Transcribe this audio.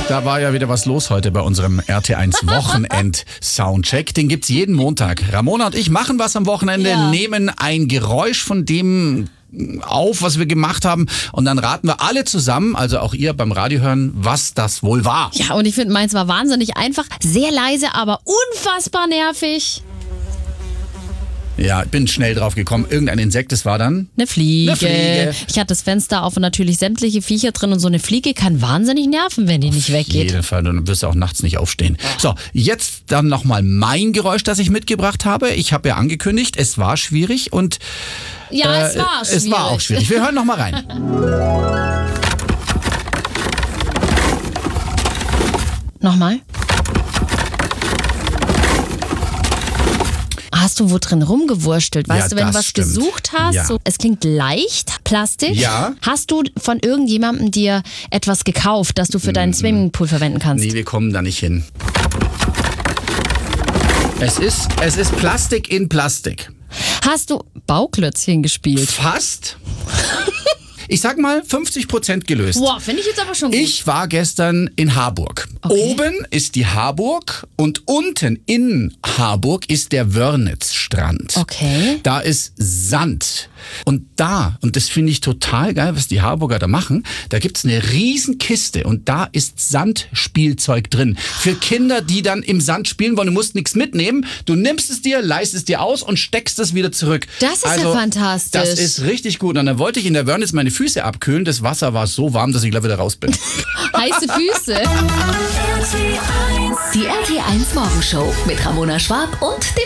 Da war ja wieder was los heute bei unserem RT1 Wochenend-Soundcheck. Den gibt's jeden Montag. Ramona und ich machen was am Wochenende, nehmen ein Geräusch von dem auf, was wir gemacht haben, und dann raten wir alle zusammen, also auch ihr beim Radio hören, was das wohl war. Ja, und ich finde, meins war wahnsinnig einfach, sehr leise, aber unfassbar nervig. Ja, ich bin schnell drauf gekommen. Irgendein Insekt, das war dann? Eine Fliege. Ich hatte das Fenster auf und natürlich sämtliche Viecher drin, und so eine Fliege kann wahnsinnig nerven, wenn die nicht weggeht. Auf jeden Fall, dann wirst du auch nachts nicht aufstehen. So, jetzt dann nochmal mein Geräusch, das ich mitgebracht habe. Ich habe ja angekündigt, es war schwierig und ja, es war schwierig. Es war auch schwierig. Wir hören nochmal rein. Nochmal. Hast du wo drin rumgewurstelt? Weißt du, wenn du was gesucht hast? Ja. So, es klingt leicht, Plastik. Ja. Hast du von irgendjemandem dir etwas gekauft, das du für deinen Swimmingpool verwenden kannst? Nee, wir kommen da nicht hin. Es ist Plastik in Plastik. Hast du Bauklötzchen gespielt? Fast. Ich sag mal 50% gelöst. Boah, finde ich jetzt aber schon gut. Ich war gestern in Harburg. Okay. Oben ist die Harburg und unten in Harburg ist der Wörnitzstrand. Okay. Da ist Sand. Und das finde ich total geil, was die Harburger da machen, da gibt's eine riesen Kiste und da ist Sandspielzeug drin. Für Kinder, die dann im Sand spielen wollen. Du musst nichts mitnehmen. Du nimmst es dir, leihst es dir aus und steckst es wieder zurück. Das ist ja fantastisch. Das ist richtig gut. Und dann wollte ich in der Wörnitz meine Füße abkühlen. Das Wasser war so warm, dass ich gleich wieder raus bin. Heiße Füße. Die RT1 Morgenshow mit Ramona Schwab und dem